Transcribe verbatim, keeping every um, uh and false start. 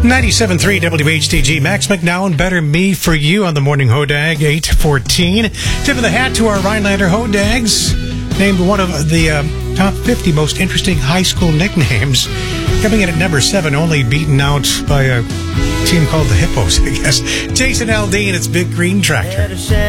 ninety-seven point three W H T G. Max McNown, Better Me for You on the Morning Hodag, eight fourteen. Tip of the hat to our Rhinelander Hodags. Named one of the uh, top fifty most interesting high school nicknames. Coming in at number seven, only beaten out by a team called the Hippos, I guess. Jason Aldean, it's Big Green Tractor.